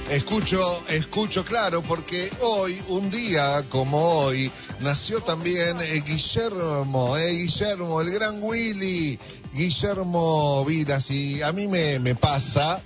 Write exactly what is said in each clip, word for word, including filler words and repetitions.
Escucho, escucho, claro, porque hoy, un día como hoy, nació también eh, Guillermo, eh, Guillermo, el gran Willy, Guillermo Vilas, y a mí me, me pasa,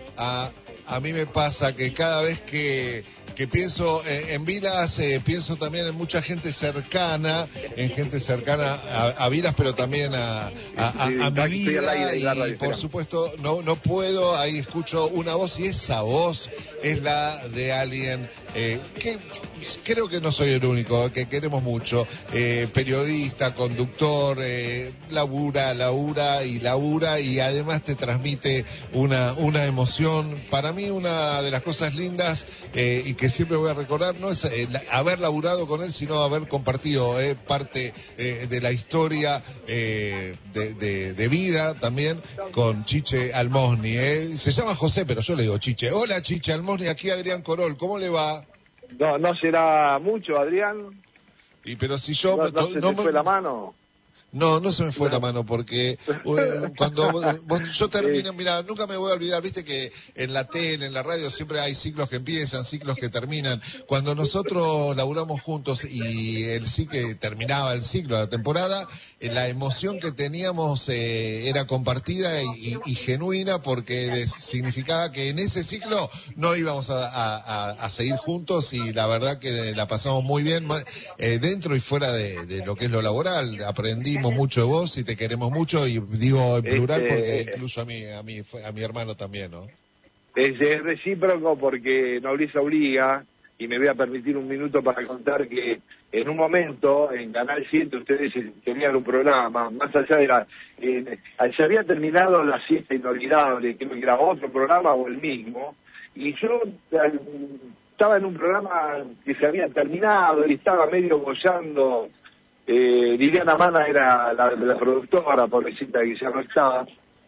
a, a mí me pasa que cada vez que... que pienso eh, en Vilas, eh, pienso también en mucha gente cercana, en gente cercana a, a Vilas, pero también a, a, a, a mi vida, y por supuesto no, no puedo, ahí escucho una voz, y esa voz es la de alguien eh, que creo que no soy el único, que queremos mucho, eh, periodista, conductor, eh, labura, labura y labura, y además te transmite una, una emoción. Para mí una de las cosas lindas eh, y que siempre voy a recordar no es eh, la, haber laburado con él, sino haber compartido eh, parte eh, de la historia eh, de, de, de vida también con Chiche Almosni. Eh. Se llama José, pero yo le digo Chiche. Hola Chiche Almosni, aquí Adrián Corol, ¿cómo le va? No, no será mucho, Adrián. Y pero si yo... No, no se no te me... fue la mano. No, no se me fue no. la mano porque uh, cuando vos, yo termino, mira, nunca me voy a olvidar, viste que en la tele, en la radio siempre hay ciclos que empiezan, ciclos que terminan. Cuando nosotros laburamos juntos y el sí que terminaba el ciclo, la temporada, eh, la emoción que teníamos eh, era compartida y, y, y genuina, porque de, significaba que en ese ciclo no íbamos a, a, a seguir juntos, y la verdad que la pasamos muy bien eh, dentro y fuera de, de lo que es lo laboral. Aprendí mucho de vos y te queremos mucho, y digo en plural este, porque incluso a mí, a mi a mi hermano también, ¿no? Es, es recíproco, porque nobleza obliga, y me voy a permitir un minuto para contar que en un momento en Canal siete ustedes tenían un programa, más allá de la... Eh, se había terminado La Siesta Inolvidable, creo que era otro programa o el mismo, y yo eh, estaba en un programa que se había terminado y estaba medio bollando. Eh, Liliana Mana era la, la productora, pobrecita que ya no estaba,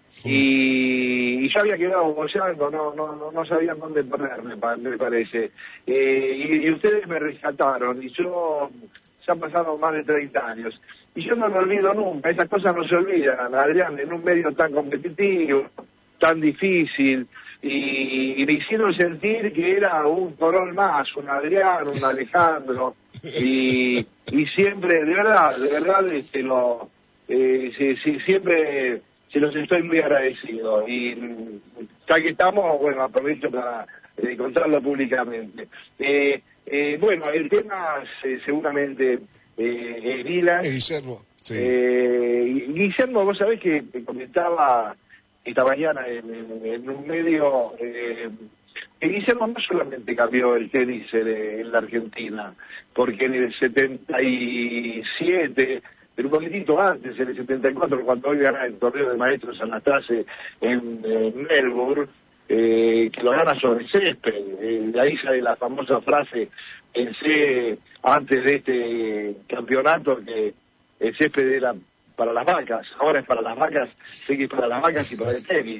y, y yo había quedado bollando, no no no no sabían dónde ponerme, me parece, eh, y, y ustedes me rescataron, y yo, ya han pasado más de treinta años, y yo no me olvido nunca, esas cosas no se olvidan, Adrián, en un medio tan competitivo, tan difícil, y, y me hicieron sentir que era un Corol más, un Adrián, un Alejandro, y, y siempre, de verdad, de verdad, este, lo, eh, sí, sí, siempre se los estoy muy agradecido, y ya que estamos, bueno, aprovecho para eh, contarlo públicamente. Eh, eh, bueno, el tema eh, seguramente eh, es Vilas. Eh, Guillermo, sí. Eh, Guillermo, vos sabés que me comentaba esta mañana en, en, en un medio, eh, que Guillermo no solamente cambió el tenis en, en la Argentina, porque en el setenta y siete, pero un poquitito antes, en el setenta y cuatro, cuando hoy gana el torneo de maestros Anastase en, en Melbourne, eh, que lo gana sobre césped, eh, de ahí sale la famosa frase, pensé antes de este campeonato que el césped era para las vacas, ahora es para las vacas, sé que es para las vacas y para el tenis.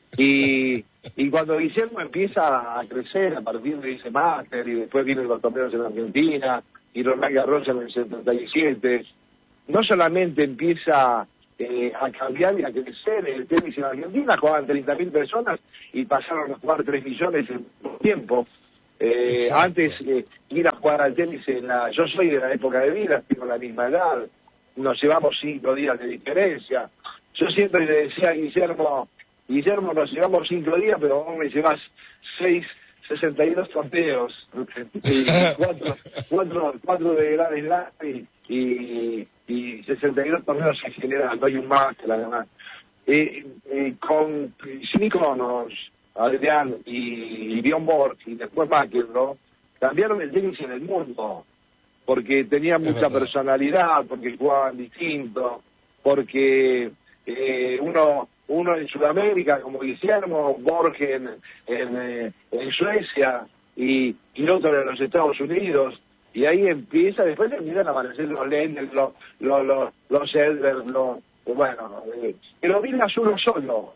Y, y cuando Guillermo empieza a crecer a partir de ese máster, y después vienen los torneos en Argentina, y Roland Garros en el setenta y siete, no solamente empieza eh, a cambiar y a crecer el tenis en Argentina, jugaban treinta mil personas y pasaron a jugar tres millones en poco tiempo. Eh, antes eh, ir a jugar al tenis en la... Yo soy de la época de vida, tengo la misma edad, nos llevamos cinco días de diferencia. Yo siempre le decía a Guillermo, Guillermo, nos llevamos cinco días, pero vos me llevas seis, sesenta y dos torneos, y cuatro, cuatro, cuatro de Gran Slam y, y, y sesenta y dos torneos en general, no hay un máster además. Eh, eh, con Síconos, Adrián y Bjorn Borg, y después McEnroe, cambiaron el tenis en el mundo, porque tenían mucha personalidad, porque jugaban distinto, porque eh, uno uno en Sudamérica, como Guillermo, Borges en, en, en Suecia, y, y otro en los Estados Unidos, y ahí empieza, después empiezan a aparecer los Lendl, los, los, los, los Edler, los, bueno, eh, pero Vilas uno solo,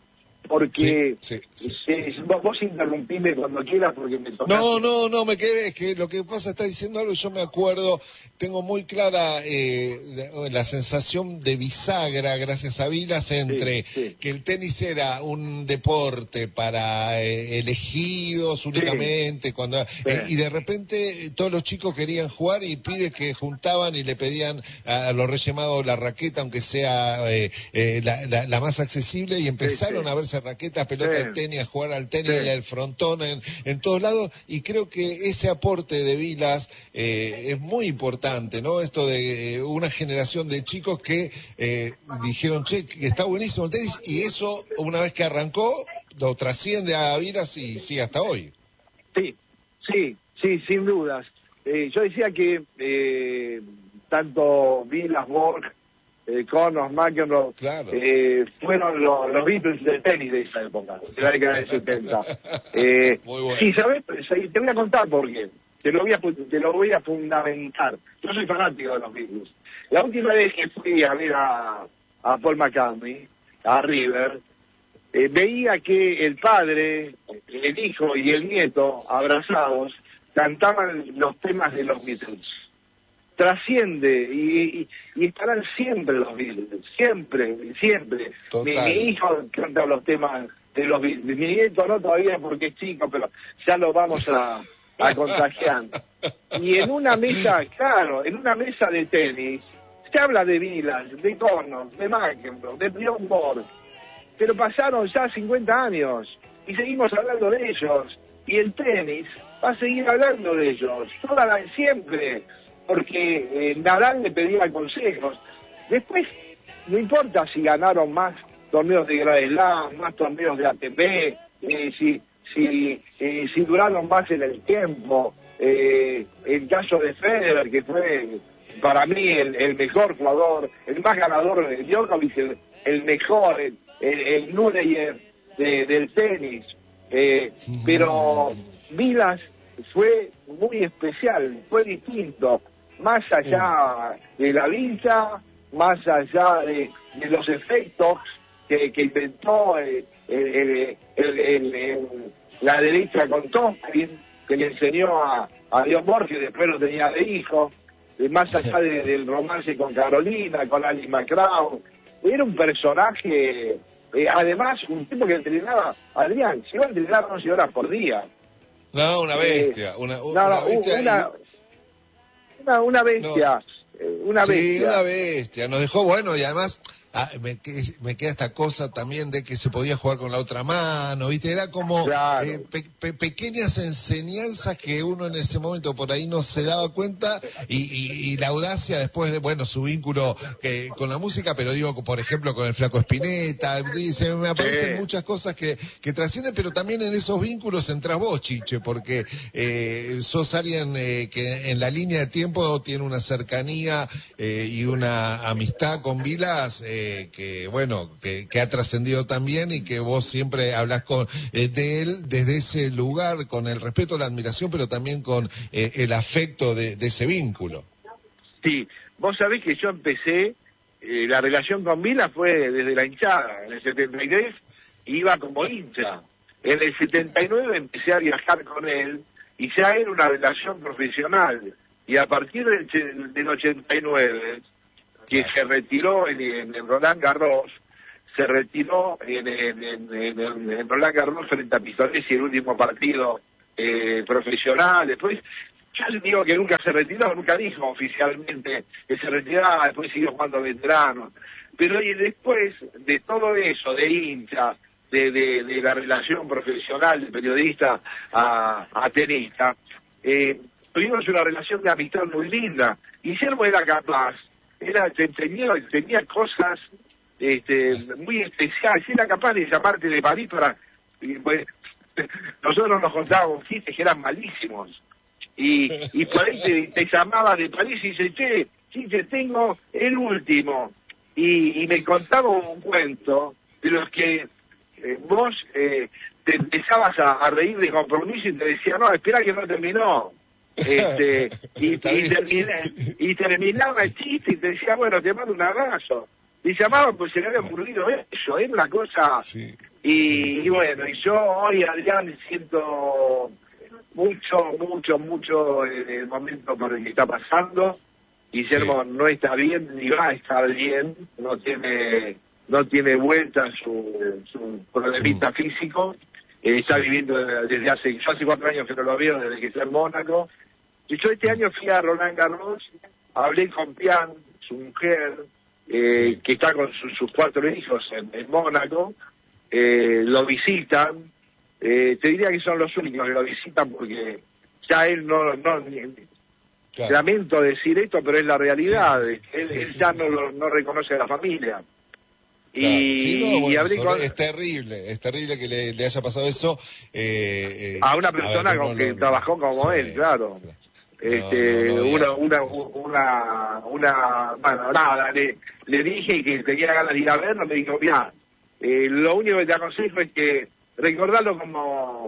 porque sí, sí, sí, eh, sí, sí. Vos, vos interrumpime cuando quieras porque me tocaste. No, no, no, me quedé, es que lo que pasa, está diciendo algo, yo me acuerdo, tengo muy clara eh, la sensación de bisagra, gracias a Vilas, entre Sí, sí. que el tenis era un deporte para eh, elegidos únicamente, Sí, cuando sí. eh, y de repente eh, todos los chicos querían jugar y pibes que juntaban y le pedían a, a los Reyes Magos la raqueta, aunque sea eh, eh, la, la, la más accesible, y empezaron sí, a verse raquetas, pelota de sí, tenis, a jugar al tenis, sí. el frontón en, en todos lados, y creo que ese aporte de Vilas eh, es muy importante, ¿no? Esto de eh, una generación de chicos que eh, dijeron, che, que está buenísimo el tenis, y eso, una vez que arrancó, lo trasciende a Vilas y sigue hasta hoy. Sí, sí, sí, sin dudas. Eh, yo decía que eh, tanto Vilas, Borg, eh, Connors, McEnroe, Claro. eh, fueron lo, los Beatles del tenis de esa época, de la década del setenta. Eh, Muy bueno. Sí, ¿sabes? Te voy a contar por qué. Te lo voy a, te lo voy a fundamentar. Yo soy fanático de los Beatles. La última vez que fui a ver a, a Paul McCartney, a River, Eh, veía que el padre, el hijo y el nieto, abrazados, cantaban los temas de los Beatles. Trasciende y, y, y estarán siempre los Beatles, siempre, siempre. Mi, mi hijo canta los temas de los Beatles, mi nieto no todavía porque es chico, pero ya lo vamos a, a contagiar. Y en una mesa, claro, en una mesa de tenis, se habla de Vilas, de Connors, de McEnroe, de Bjorn Borg, pero pasaron ya cincuenta años y seguimos hablando de ellos, y el tenis va a seguir hablando de ellos, toda la, siempre, porque eh, Nadal le pedía consejos. Después, no importa si ganaron más torneos de Grand Slam, más torneos de A T P, eh, si, si, eh, si duraron más en el tiempo, eh, el caso de Federer, que fue para mí el, el mejor jugador, el más ganador de Djokovic, el, el mejor, el, el, el Núñez de, del tenis, eh, pero Vilas fue muy especial, fue distinto, más allá de la vista, más allá de, de los efectos que, que inventó eh, el, el, el, el, el, la derecha con Tompkins, que le enseñó a, a Dios Borges, después lo tenía de hijo, eh, más allá de, del romance con Carolina, con Alice McGraw. Era un personaje, eh, además, un tipo que entrenaba, Adrián, se iba a entrenar once horas por día. No, una bestia, eh, una, no, una no, bestia. Una, una, una bestia, No, eh, una sí, bestia. una bestia. Nos dejó bueno y además ah, me, me queda esta cosa también de que se podía jugar con la otra mano, ¿viste? Era como Claro. eh, pe, pe, pequeñas enseñanzas que uno en ese momento por ahí no se daba cuenta y, y, y la audacia después de, bueno, su vínculo eh, con la música, pero digo, por ejemplo, con el Flaco Spinetta, dice, me aparecen Sí. muchas cosas que, que trascienden, pero también en esos vínculos entras vos, Chiche, porque eh, sos alguien eh, que en la línea de tiempo tiene una cercanía eh, y una amistad con Vilas eh, que bueno, que, que ha trascendido también y que vos siempre hablas con eh, de él desde ese lugar, con el respeto, la admiración, pero también con eh, el afecto de, de ese vínculo. Sí, vos sabés que yo empecé, eh, la relación con Vila fue desde la hinchada. En el setenta y tres iba como hincha. En el setenta y nueve empecé a viajar con él y ya era una relación profesional. Y a partir del, del ochenta y nueve, que se retiró en, en, en Roland Garros, se retiró en, en, en, en, en Roland Garros frente a Pistonesi, el último partido eh, profesional. Después, ya les digo que nunca se retiró, nunca dijo oficialmente que se retiraba, después siguió jugando veterano. Pero y después de todo eso, de hincha, de, de, de la relación profesional de periodista a, a tenista, eh, tuvimos una relación de amistad muy linda. Guillermo era capaz, era tenía, tenía cosas este, muy especiales, era capaz de llamarte de París para... Y, pues, nosotros nos contábamos chistes que eran malísimos. Y, y por ahí te, te llamaba de París y dice, che, che, tengo el último. Y, y me contaba un cuento de los que eh, vos eh, te empezabas a, a reír de compromiso y te decía, no, espera que no terminó. Este, y, y, termina, y terminaba el chiste y te decía, bueno, te mando un abrazo. Y llamaba, pues se le había ocurrido eso, era una cosa... Sí. Y, y bueno, y yo hoy, Adrián, siento mucho, mucho, mucho en el momento por el que está pasando. Guillermo sí. no está bien, ni va a estar bien, no tiene no tiene vuelta su, su problemita sí. físico. Eh, está sí. viviendo desde hace, yo hace cuatro años que no lo veo, desde que está en Mónaco. Y yo este año fui a Roland Garros, hablé con Pian, su mujer, eh, sí. que está con su, sus cuatro hijos en, en Mónaco, eh, lo visitan, eh, te diría que son los únicos que lo visitan porque ya él no, no ni, claro. lamento decir esto, pero es la realidad, sí, sí, sí. él, sí, él sí, ya sí, no, sí. no reconoce a la familia. Claro. Y, sí, no, bueno, y hablé sobre, con... es terrible, es terrible que le, le haya pasado eso eh, eh, a una persona a ver, con no, que no, trabajó como sí, él, claro. claro. Este, no, no, no, una, ya, una, eso. una, una, bueno, nada, le, le dije que tenía ganas de ir a verlo, me dijo, mira, eh, lo único que te aconsejo es que recordarlo como,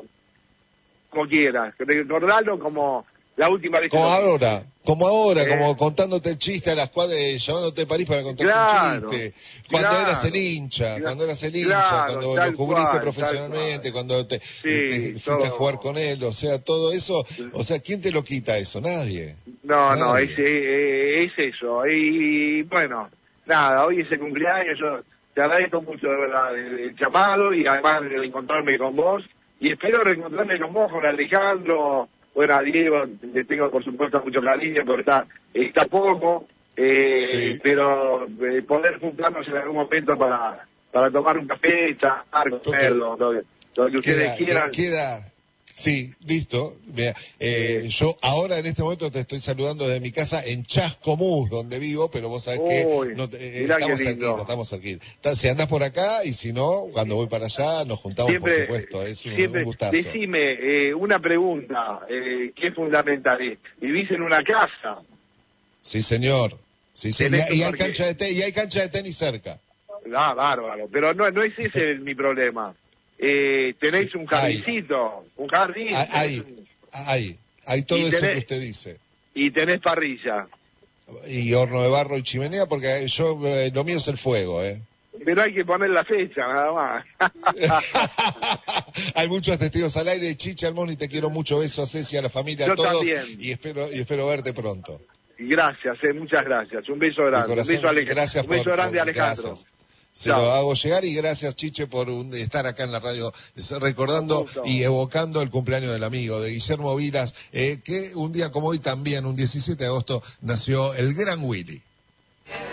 como quieras, recordarlo como la última vez que como lo ahora, viste. como ahora, eh, como contándote el chiste a las cuadras, llamándote de París para contarte claro, un chiste, cuando claro, eras el hincha, claro, cuando eras el hincha, claro, cuando lo cubriste cual, profesionalmente, cuando te, sí, te fuiste todo. a jugar con él, o sea, todo eso, o sea, ¿quién te lo quita eso? Nadie. No, Nadie. no, es, es, es eso, y bueno, nada, hoy es el cumpleaños, yo te agradezco mucho de verdad el, el llamado y además de encontrarme con vos, y espero reencontrarme con vos, con Alejandro. Bueno, a Diego le tengo por supuesto mucho cariño, porque está, está poco, eh, sí. pero eh, poder juntarnos en algún momento para, para tomar un café, charlar, comerlo, lo, lo que ustedes queda, quieran. Queda, sí, listo. Mira, eh, eh, yo ahora en este momento te estoy saludando desde mi casa en Chascomús, donde vivo, pero vos sabés Uy, que no te, eh, estamos cerquita, estamos cerquita. Si andás por acá y si no, cuando voy para allá nos juntamos, siempre, por supuesto. Es un, siempre, un gustazo. Decime eh, una pregunta eh, que es fundamental. ¿eh? ¿Vivís en una casa? Sí, señor. Sí, sí. Y, y, hay cancha de te, y hay cancha de tenis cerca. Ah, bárbaro. Pero no, no es ese el, mi problema. Eh, tenéis un jardincito, hay, un jardín. Hay, un... hay, hay todo eso tenés, que usted dice. Y tenés parrilla. Y horno de barro y chimenea, porque yo eh, lo mío es el fuego, ¿eh? Pero hay que poner la fecha, nada más. Hay muchos testigos al aire. Chicha Almoni, te quiero mucho. Beso a Ceci, a la familia, yo a todos. También. Y espero, y espero verte pronto. Gracias, eh, muchas gracias. Un beso grande. Corazón, un beso, Ale... gracias un beso por, grande, por, Alejandro. Gracias. Se Chao. Lo hago llegar y gracias, Chiche, por un, estar acá en la radio recordando y evocando el cumpleaños del amigo, de Guillermo Vilas, eh, que un día como hoy también, un diecisiete de agosto, nació el gran Willy.